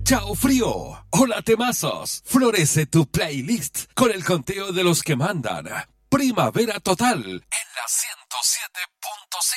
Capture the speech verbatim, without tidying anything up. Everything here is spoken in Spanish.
Chao frío. Hola temazos. Florece tu playlist con el conteo de los que mandan. Primavera total en la cien.